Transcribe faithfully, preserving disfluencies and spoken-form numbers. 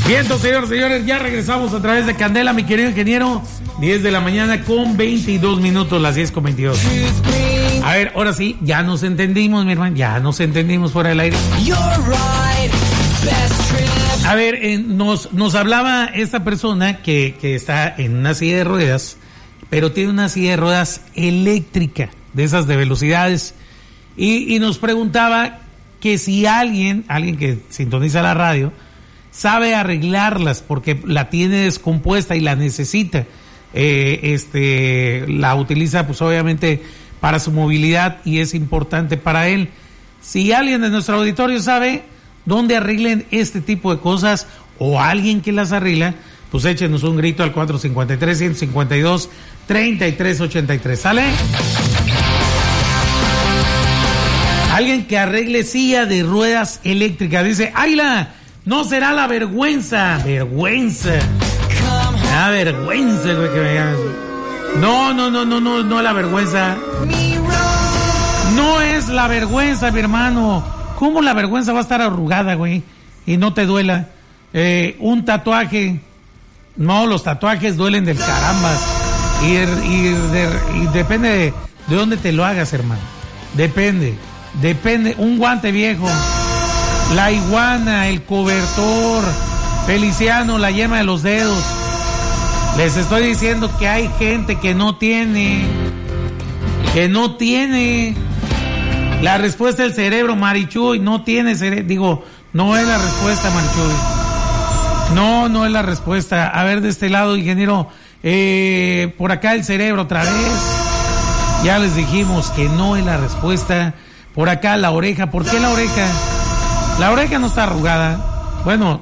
Bien, señores, señores, ya regresamos a través de Candela, mi querido ingeniero. diez de la mañana con veintidós minutos, las diez con veintidós. A ver, ahora sí, ya nos entendimos, mi hermano, ya nos entendimos fuera del aire. A ver, eh, nos, nos hablaba esta persona que, que está en una silla de ruedas, pero tiene una silla de ruedas eléctrica, de esas de velocidades, y, y nos preguntaba que si alguien, alguien que sintoniza la radio, sabe arreglarlas porque la tiene descompuesta y la necesita, eh, este, la utiliza pues obviamente para su movilidad y es importante para él. Si alguien de nuestro auditorio sabe dónde arreglen este tipo de cosas o alguien que las arregla, pues échenos un grito al cuatro cinco tres, uno cinco dos, tres tres ocho tres. ¿Sale? Alguien que arregle silla de ruedas eléctricas. Dice, ¡Águila! No será la vergüenza. Vergüenza. Ah, vergüenza, güey, que me digas. No, no, no, no, no, no es la vergüenza. No es la vergüenza, mi hermano. ¿Cómo la vergüenza va a estar arrugada, güey? Y no te duela. Eh, un tatuaje. No, los tatuajes duelen del carambas. Y, y, de, y depende de, de dónde te lo hagas, hermano. Depende. Depende. Un guante viejo. La iguana, el cobertor, Feliciano, la yema de los dedos. Les estoy diciendo que hay gente que no tiene, que no tiene. La respuesta del cerebro, Marichuy, no tiene cerebro. Digo, no es la respuesta, Marichuy. No, no es la respuesta. A ver, de este lado, ingeniero, eh, por acá el cerebro otra vez. Ya les dijimos que no es la respuesta. Por acá la oreja. ¿Por qué la oreja? La oreja no está arrugada. Bueno,